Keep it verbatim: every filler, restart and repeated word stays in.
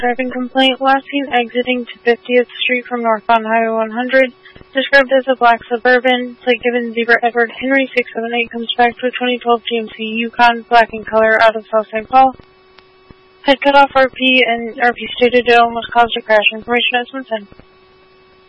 driving complaint. Last seen exiting to fiftieth Street from northbound Highway one hundred. Described as a black Suburban. Plate given Zebra Edward Henry six seven eight. Comes back to a twenty twelve G M C Yukon, black in color, out of South Saint Paul. Had cut off R P, and R P stated it almost caused a crash. Information at Smithson.